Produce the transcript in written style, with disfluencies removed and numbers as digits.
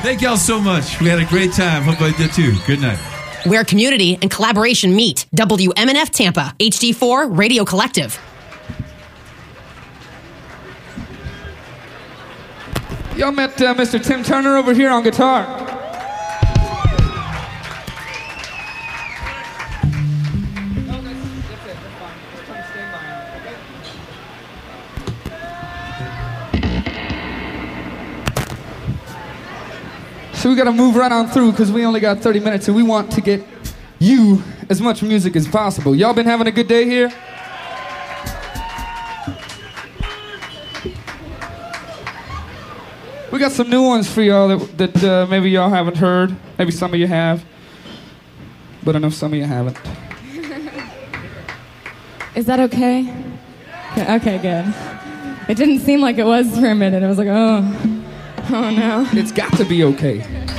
Thank y'all so much. We had a great time. Hope I did too. Good night. Where community and collaboration meet. WMNF Tampa, HD4 Radio Collective. Y'all met Mr. Tim Turner over here on guitar. So we gotta move right on through because we only got 30 minutes and we want to get you as much music as possible. Y'all been having a good day here? We got some new ones for y'all that maybe y'all haven't heard. Maybe some of you have. But I know some of you haven't. Is that okay? Okay, good. It didn't seem like it was for a minute. I was like, oh no. It's got to be okay.